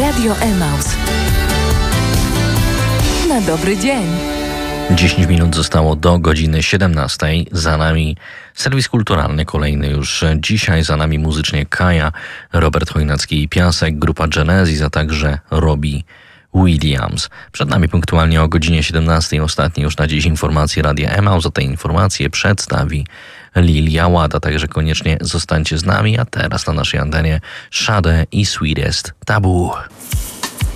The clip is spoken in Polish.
Radio Emaus. Na dobry dzień. 10 minut zostało do godziny 17. Za nami serwis kulturalny, kolejny już dzisiaj. Za nami muzycznie Kaja, Robert Chojnacki i Piasek, grupa Genesis, a także Robbie Williams. Przed nami punktualnie o godzinie 17. Ostatnie już na dziś informacje Radia Emaus. Za te informacje przedstawi Lilia Łada, także koniecznie zostańcie z nami. A teraz na naszej antenie Sade i Sweetest Taboo.